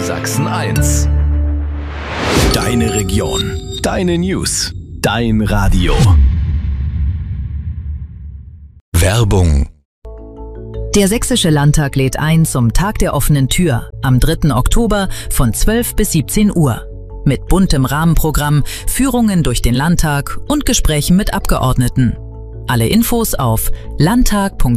Sachsen 1. Deine Region, deine News, dein Radio. Werbung. Der Sächsische Landtag lädt ein zum Tag der offenen Tür am 3. Oktober von 12 bis 17 Uhr. Mit buntem Rahmenprogramm, Führungen durch den Landtag und Gesprächen mit Abgeordneten. Alle Infos auf landtag.sachsen-anhalt.de.